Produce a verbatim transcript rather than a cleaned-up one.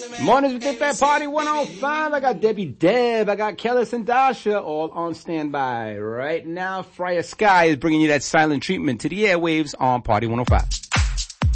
Mornings with Dip at Party one oh five. I got Debbie Deb. I got Kellis and Dasha all on standby right now. Friar Sky is bringing you that silent treatment to the airwaves on Party one oh five.